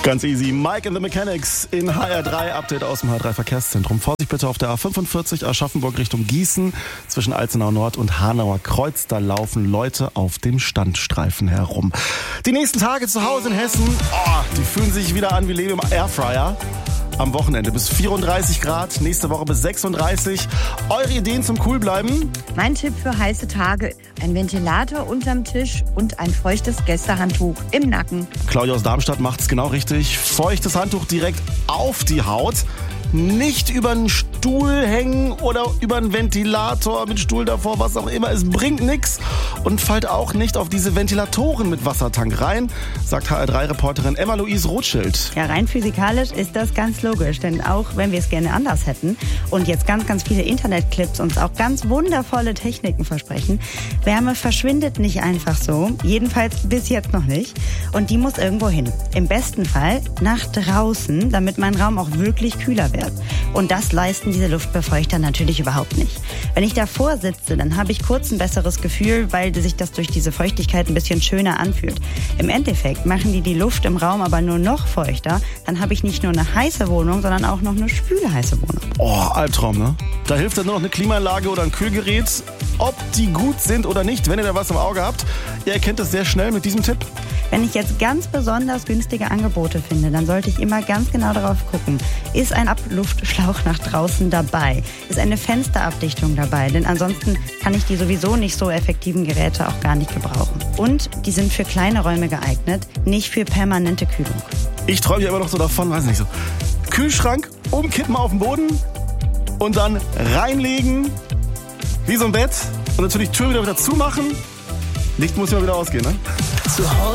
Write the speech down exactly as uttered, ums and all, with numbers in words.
Ganz easy. Mike and the Mechanics in H R drei. Update aus dem H R drei Verkehrszentrum. Vorsicht bitte auf der A fünfundvierzig Aschaffenburg Richtung Gießen. Zwischen Alzenau Nord und Hanauer Kreuz. Da laufen Leute auf dem Standstreifen herum. Die nächsten Tage zu Hause in Hessen, oh, die fühlen sich wieder an wie Leben im Airfryer. Am Wochenende bis vierunddreißig Grad, nächste Woche bis sechsunddreißig. Eure Ideen zum Coolbleiben? Mein Tipp für heiße Tage: ein Ventilator unterm Tisch und ein feuchtes Gästehandtuch im Nacken. Claudia aus Darmstadt macht's genau richtig. Feuchtes Handtuch direkt auf die Haut. Nicht über einen Stuhl hängen oder über einen Ventilator mit Stuhl davor, was auch immer. Es bringt nichts. Und fallt auch nicht auf diese Ventilatoren mit Wassertank rein, sagt H R drei Reporterin Emma-Louise Rothschild. Ja, rein physikalisch ist das ganz logisch, denn auch wenn wir es gerne anders hätten und jetzt ganz, ganz viele Internetclips uns auch ganz wundervolle Techniken versprechen, Wärme verschwindet nicht einfach so, jedenfalls bis jetzt noch nicht. Und die muss irgendwo hin. Im besten Fall nach draußen, damit mein Raum auch wirklich kühler wird. Und das leisten diese Luftbefeuchter natürlich überhaupt nicht. Wenn ich davor sitze, dann habe ich kurz ein besseres Gefühl, weil sich das durch diese Feuchtigkeit ein bisschen schöner anfühlt. Im Endeffekt machen die die Luft im Raum aber nur noch feuchter. Dann habe ich nicht nur eine heiße Wohnung, sondern auch noch eine spülheiße Wohnung. Oh, Albtraum, ne? Da hilft dann nur noch eine Klimaanlage oder ein Kühlgerät. Ob die gut sind oder nicht, wenn ihr da was im Auge habt, ihr erkennt es sehr schnell mit diesem Tipp. Wenn ich jetzt ganz besonders günstige Angebote finde, dann sollte ich immer ganz genau darauf gucken. Ist ein Abluftschlauch nach draußen dabei? Ist eine Fensterabdichtung dabei? Denn ansonsten kann ich die sowieso nicht so effektiven Geräte auch gar nicht gebrauchen. Und die sind für kleine Räume geeignet, nicht für permanente Kühlung. Ich träume ja immer noch so davon, weiß nicht so. Kühlschrank umkippen auf den Boden und dann reinlegen, wie so ein Bett. Und natürlich Tür wieder wieder zumachen. Licht muss immer wieder ausgehen, ne? Zu Hause.